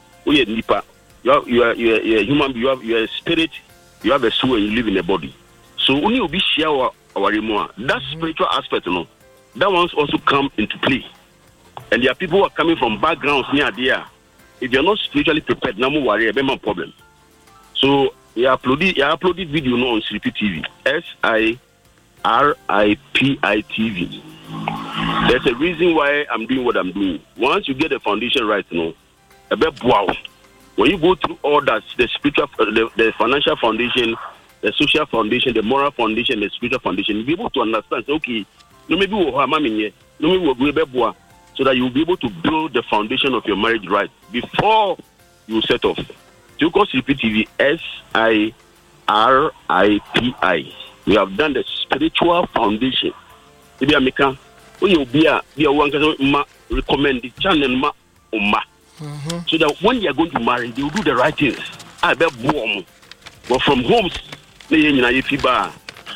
you are, you are, you are a human, you have you are a spirit, you have a soul, and you live in a body. So when you be share our, our that spiritual aspect, you know, that one's also come into play. And there are people who are coming from backgrounds near there. If you're not spiritually prepared, no more worry about my problem. So you uploaded, you uploaded video now on C P T V. S I R I P I T V. There's a reason why I'm doing what I'm doing. Once you get the foundation right, you know, a bit wow. When you go through all that, the spiritual, the, the financial foundation, the social foundation, the moral foundation, the spiritual foundation, you'll be able to understand. Okay, no maybe we'll have mommy, no maybe we'll be able so that you'll be able to build the foundation of your marriage right before you set off. You call C P T V S I R I P I. We have done the spiritual foundation. If you are making, when you be a be a one can recommend the channel ma umma. So that when you are going to marry, they will do the right things. I bet warm. But from homes, they you know if you bar,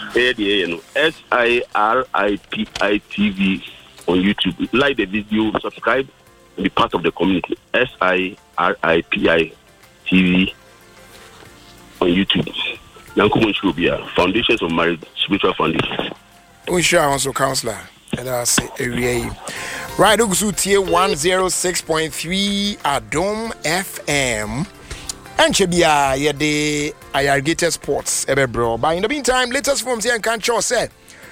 S I R I P I T V on YouTube. Like the video, subscribe, and be part of the community. S I R I P I T V on YouTube. Nankumo should be a Foundations of Marriage, Spiritual Foundation. We sure also counselor. And I say area. Right, Ugusu Tier one oh six point three Adom F M. And Chebia, yeah, the irrigated sports, ebe bro. But in the meantime, latest forms here and can't show say,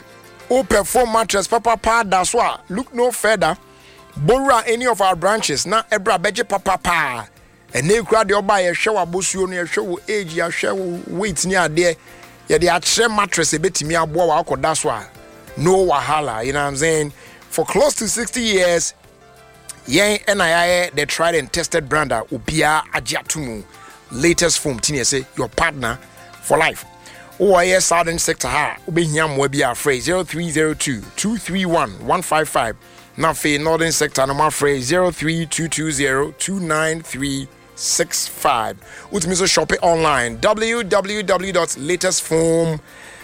O perform mattress, papa pa, that's why. Look no further. Borrow any of our branches, now ebra beje papa pa. And they crowd your buy a show abuse you near show age, ya show weight near there. Yeah, they are mattress a bit to me, a boy, that's why. No wahala, you know what I'm saying? For close to sixty years, yeah, N I I, they tried and tested brand Ubia Ajatumu. Latest form, Tina say, your partner for life. Oh, yes, Southern Sector, ha, Ubinyam will be afraid. zero three zero two, two three one, one five five. Now, for Northern Sector, no more phrase zero three two two zero, two nine three six five. Utmiso shop it online, w w w dot latest form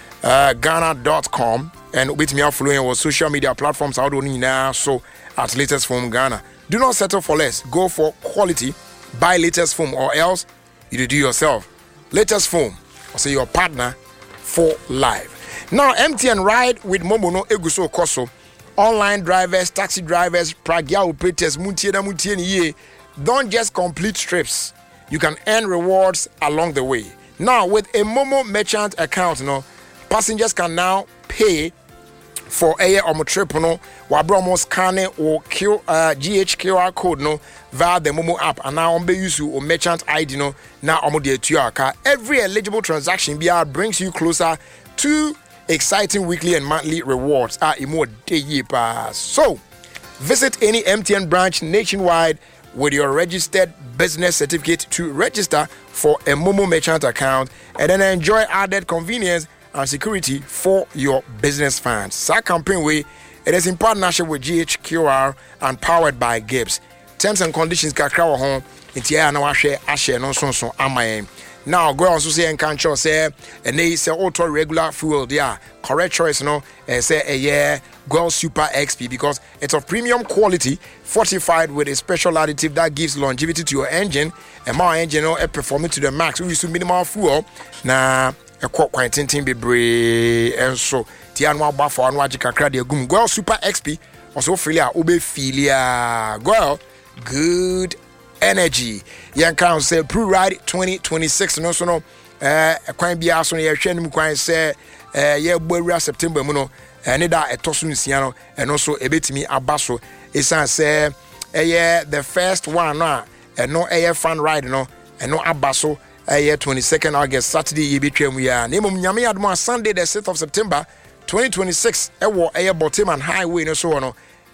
ghana dot com. And with me following our social media platforms, I don't need now. So at Latest Form Ghana, do not settle for less. Go for quality. Buy Latest Form, or else you do yourself. Latest Form, or say your partner for life. Now, M T N Ride with Momono Eguso Koso. Online drivers, taxi drivers, pragya operators, muntiena muntieni ye. Don't just complete trips. You can earn rewards along the way. Now, with a Momo merchant account, you know, passengers can now pay for a or trip no wabromo scan or Q, uh, G H Q R code no via the Momo app, and now on be use or merchant I D no now on the to your car. Every eligible transaction B R brings you closer to exciting weekly and monthly rewards. Ah, more day pass. So visit any M T N branch nationwide with your registered business certificate to register for a Momo merchant account and then enjoy added convenience and security for your business funds. Sa campaign way, it is in partnership with G H Q R and powered by Gibbs. Terms and conditions kakra wo ho ntia na wa hwe ahye no so so amayen. Now go on so say and can say and they say auto regular fuel there. Correct choice no uh, say a year Gold Super X P because it's of premium quality, fortified with a special additive that gives longevity to your engine and my engine no performing to the max. We use minimal fuel na a quite quite tintin be brave and so Tianwa Bafo and Wajika Cradi Gum Gold Super X P also filia ube filia girl good energy. Young count say Pro Ride twenty twenty-six no so no uh a quite be aso ye hwe nim kwan say uh ye gbawura September mu no and da etoso nsia no and also ebetimi abaso esan say eh the first one no and no eh fun ride no and no abaso eh twenty-second August Saturday ye betwam we are name nyame admo Sunday the sixth of September twenty twenty-six e wo eh Boteman Highway no so no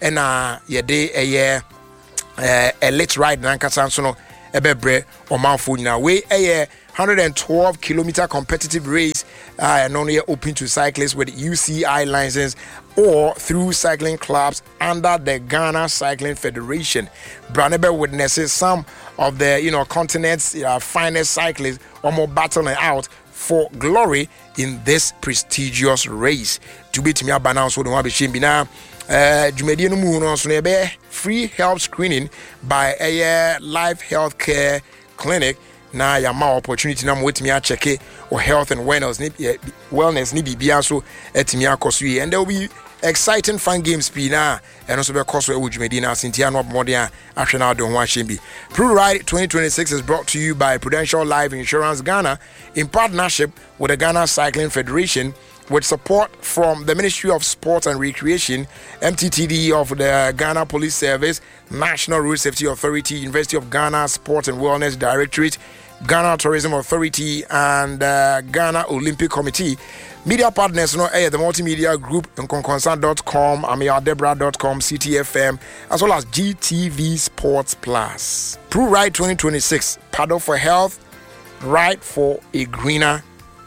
ɛna yɛde ɛyɛ uh, elite ride nankasa nso no ɛbɛbrɛ ɔmanfo nyinaa wei ɛyɛ one hundred twelve kilometer competitive race uh, and only open to cyclists with U C I license or through cycling clubs under the Ghana Cycling Federation. Branebe witnesses some of the you know continent's uh, finest cyclists almost battling out for glory in this prestigious race. To be to me about so don't be now. Uh, Jumedi no mu no so na free health screening by a life healthcare clinic. Na ya ma opportunity na mo wetimi a check or health and wellness ni wellness ni bibia so etimi akoso yi, and there will be exciting fun games be na and also be course we wujumedi na sintia no modern ahwe na do ho ahye bi. Pro Ride twenty twenty-six is brought to you by Prudential Life Insurance Ghana in partnership with the Ghana Cycling Federation, with support from the Ministry of Sport and Recreation, M T T D of the Ghana Police Service, National Road Safety Authority, University of Ghana Sport and Wellness Directorate, Ghana Tourism Authority, and uh, Ghana Olympic Committee. Media partners, you know, eh, the multimedia group, nkonkonsan dot com, amiadebra dot com, C T F M, as well as G T V Sports Plus. Pro Ride twenty twenty-six, paddle for health, ride for a greener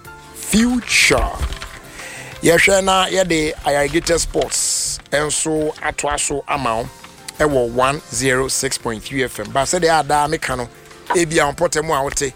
future. Yɛhwɛ na yɛde Ayarigate Sports enso atoaso amount ɛwɔ one oh six point three F M. Ba sɛ de ada meka no ebia mpɔtɛmu a wote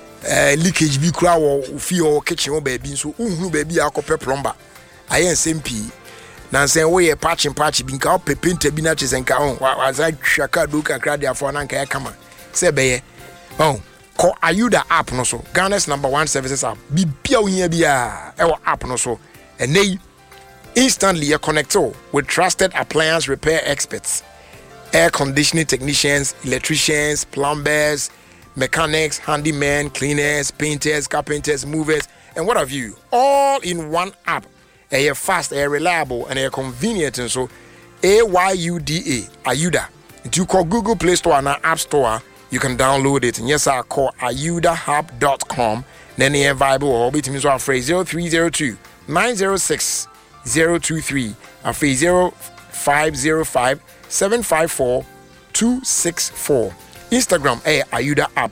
eh leakage bi kura wɔ fi o kitchen o baabi nso unhunu baabi akɔpɛ plumber ayɛ nsɛm pii na nsɛm wo yɛ patching patch bi nka o pepenta bi na kyesɛ nka on wa za twaka do kakra de afɔ na nka yɛ kama sɛ bɛyɛ on ko Ayuda app no so, Ghana's number one services app bibia ohia bia ɛwɔ app no so. And they instantly are connected with trusted appliance repair experts, air conditioning technicians, electricians, plumbers, mechanics, handymen, cleaners, painters, carpenters, movers, and what have you, all in one app. They are fast, they are reliable, and they are convenient. And so, A Y U D A, Ayuda. If you call Google Play Store and App Store, you can download it. And yes, I call ayuda hub dot com. Then the vibe or bit means our phrase zero three zero two. nine zero six zero two three and free zero five zero five seven five four two six four. Instagram eh Ayuda app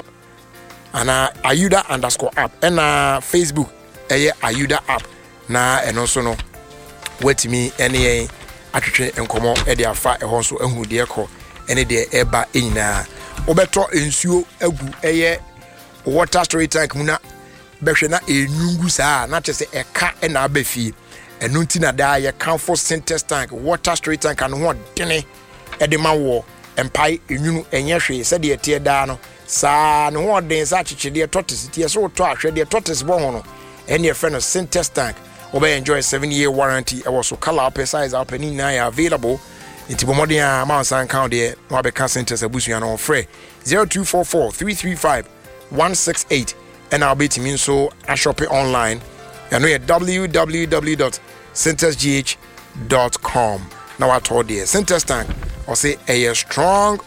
and uh, Ayuda underscore app and uh, Facebook eh Ayuda app na and also no wait me any atwetwe enkomo e de afa e ho so ehunu de ekọ ene de eba enyina obeto ensuo agu eh water storage tank mu na behwe na enyungu saa na kyese eka e na abafie eno nti na da ye camphor synthesis tank water storage tank an ho dene e de ma wo empai enyunu enye hwe se de tie da no saa ne ho den sa kyekye de tortoise tie so to ahwe de tortoise bo ho no ene e no synthesis tank obey enjoy seven year warranty e was so color up size up any na available nti bomodin a ma san count de no abeka synthesis abusu no frɛ zero two four four three three five one six eight. And I'll be to me so I shop it online. And we at w w w dot synthesis g h dot com. Now I told you, Synthesis tank, or say a year strong,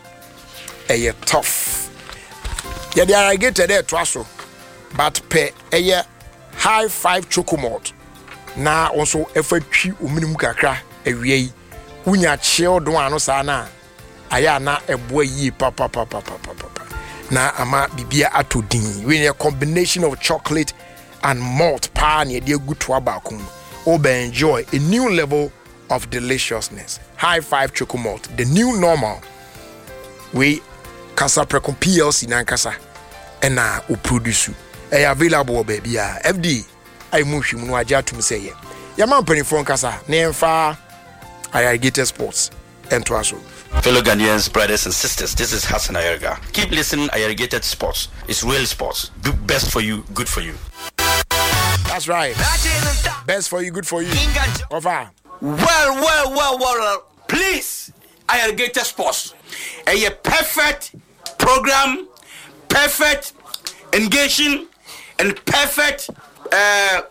a year tough. Yeah, they are get there twaso, but pay a year high five chocomalt. Now also if a tree uminum kakra a way, unya chill do ano sana. Ayana a boy ye papa papa papa papa. Na ama bibia atodin we a combination of chocolate and malt pa na de good to abakum obe enjoy a new level of deliciousness. High five choco malt, the new normal. We Kasa Precom P L C nankasa ena o produce e available baby a F D I muhwi mu agya tum say ye ya man panifon kasa na emfa Ayarigate Sports ento aso. Fellow Ghanaians, brothers and sisters, this is Hassan Ayarga. Keep listening, Ayarigate Sports. It's real sports. Do best for you, good for you. That's right. Best for you, good for you. Over. Well, well, well, well. Please, Ayarigate Sports. A perfect program, perfect engaging, and perfect uh,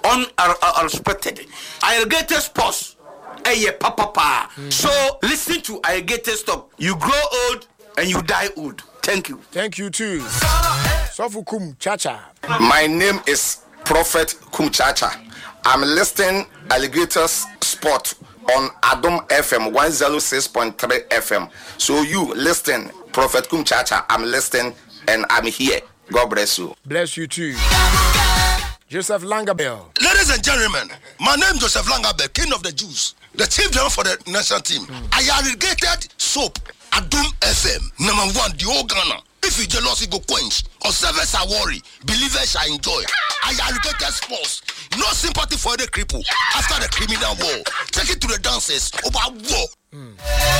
unexpected. Ayarigate Sports. Hey, papa, pa. Mm-hmm. So listen to Ayarigate Stop. You grow old and you die old. Thank you. Thank you too. Sofu Kum Chacha. My name is Prophet Kum Chacha. I'm listening Alligators Sport on Adom F M one oh six point three F M. So you listen, Prophet Kumchacha, I'm listening and I'm here. God bless you. Bless you too. Joseph Langabell. Ladies and gentlemen, my name is Joseph Langabell, King of the Jews, the chief general for the national team. Mm. I irrigated soap, Adom F M, number one, the whole Ghana. If you jealousy go quench, or servers are worried, believers shall enjoy. I irrigated sports, no sympathy for the cripple after the criminal war. Take it to the dancers about war. Mm.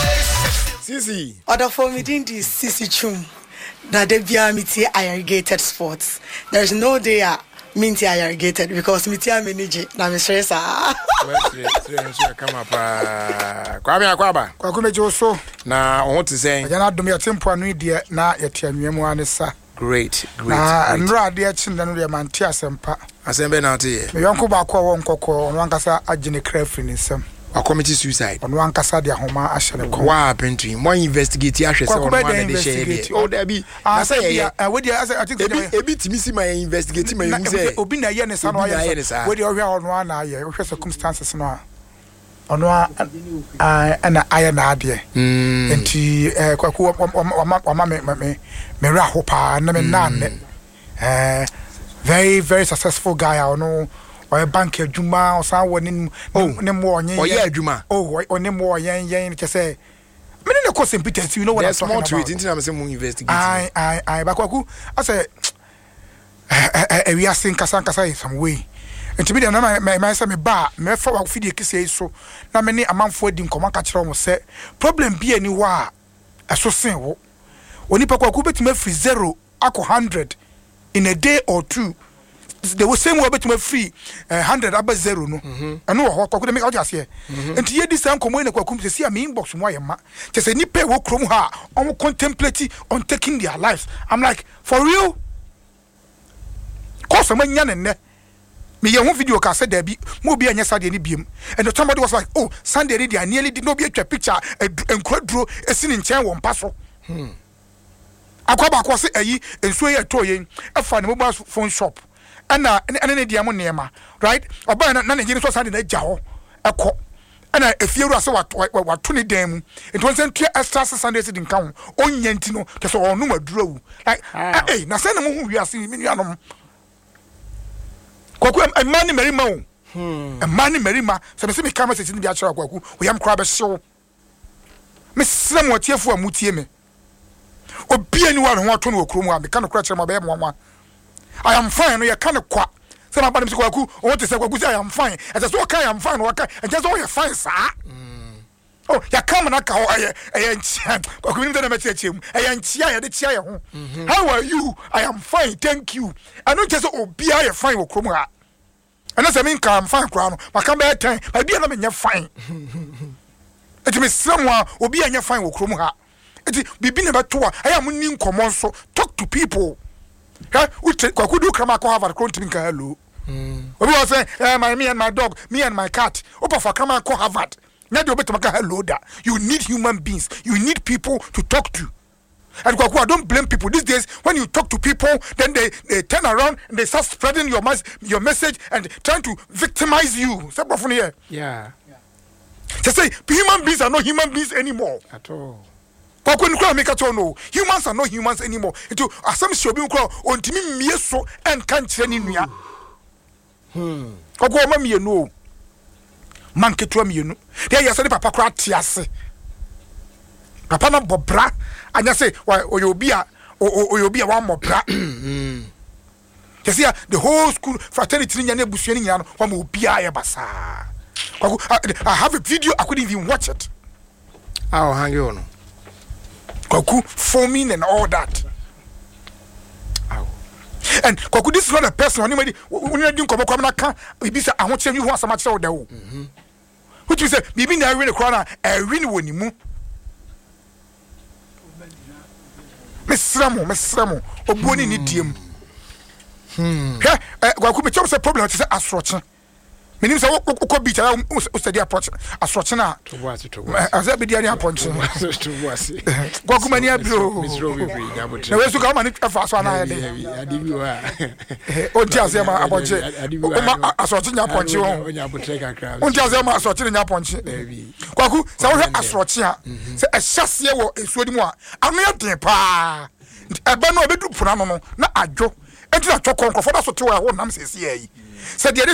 Sisi. Other for me, didn't this Sisi Chum that they be a meeting irrigated sports. There's no day. Minti I irrigated because Miti I manage na me stress ah. Come up Kwame Akwaba. Kwakume Joso na on to say na dom ya tempo anu de na yete anwemu anesa. Great, great. Na nra de achi na no de manti asempa. Asembe na te. Me yonko ba kwa won kokko on wankasa agene craft ni nsem. A committee suicide. On wankasa de ahoma ahyele ko. What happened to him? One investigate ahwese on one de share. Oh there be. I say yeah, we dey I think e bit me see my investigate my you say. Obi na ye ne sa no aye. We dey ohwe on one na aye. Ohwe circumstances no a. Ono a ana aye na ade. Enti eh kwaku o ma me me me ra ho pa na me nan. Eh very very successful guy ono. Or bank adwuma or someone in ne mo onye oye adwuma oh or ne mo yen yen ke say me ne ko Peter you know what I'm talking about. Small tweet into am say mo investigate I I I bakwaku I say eh we are seeing kasa kasa in some way enti me na me me say me ba me fa wa fidie kese so na me ne amanfo di nkoma ka kire mo say problem bi ani ho a eso sen wo oni pakwaku betime free zero ako one hundred in a day or two. They were same way between free uh, hundred about zero no. I know what could make out just here. And here this time come when I come to see a me inbox from Wayama. Just a nipe wo krom ha on contemplate on taking their lives. I'm like, for real? Cause someone yan and me your video can say there be more be any Sunday beam. And the somebody was like, oh, Sunday they nearly did not be a picture and quite draw a scene in chair one passo. Hmm. I go back was a ye and so a toy a fun mobile phone shop. Ana ene dia mo nema right oba na na Nigeria so sande na gya ho ekọ ana efieru ase wat wato ne dan mu it won send extra Sunday sit nka ho onya nti no ke so onu madurawu like eh na se na mo hu wiase mi nuanom kwaku e mani merima o hmm e mani merima se me se me kama se ti bi a kira kwaku o yam kra be hyew me sra mo tiefo amutie me obi ani wa ho ato no okromu a me ka no kra kira mo be mo mo I am fine. No, you can't quack. So I'm going to say, "What is say? I am fine." And that's okay. I am fine. Okay, and just all you fine, sir. Oh, you come and I call. I am. I am chia. The chia. How are you? I am fine. Thank you. I don't just oh be I fine. Okroma. And that's I mean, I'm fine. Crown. But come back time. I be I'm in fine. It means someone will be in your fine. Okroma. It be been about two. I am in common. So talk to people. Eh, we kwaku do krama ko Harvard ko ntimi kan hello. Mm. Obi was say, eh, my me and my dog, me and my cat. Opa for krama ko Harvard. Na de obetuma kan hello da. You need human beings. You need people to talk to. And kwaku I don't blame people these days when you talk to people then they, they turn around and they start spreading your mes- your message and trying to victimize you. Say from here. Yeah. They say human beings are not human beings anymore. At all. No, humans are not humans anymore. Into some shopping crowd on Timmy Mieso and can't train in ya. Hmm. Ogo mammy, you know. Monkey to me, you know. There you say, Papa Cratias. Papa no bobra, and you say, why, or you'll be a or you'll be a one more bra. You see, the whole school fraternity in your neighbor, one will be a bassa. I have a video, I couldn't even watch it. I'll hang you on. Kwaku foaming and all that. Ow. And Kwaku, this is not a person. Anybody, when you're doing Kobokamaka, we be say, I want to you want so much out there. Which is a maybe now win a corner, a win when you move. Miss Ramo, Miss Ramo, or Bonnie Nidium. Hmm. Kwaku, but a problem to say, Astrocha. menim sɛ wokɔ beach ara wosɛde approach asorɔkye no a asɛ bɛdi ane apɔnkye kwakumani abiro na wɛsu ka woma ne twa fa so anayɛ de ɔnti aseɛ ma apɔnkye woma asorɔkye nya apɔnkye wɔ wonti aseɛ ma asorɔkye no nya apɔnkye kwaku sɛ wohwɛ asorɔkye a sɛ ɛhyɛ seɛ wɔ nsuo di mu a ano yɛ den paa ɛbɛ no ɔbɛduru pona no no na adwo ɛnti na twɔkɔ nkɔfɔ da so te wɔ ɛhɔ nam sɛsi yi sɛ deɛ de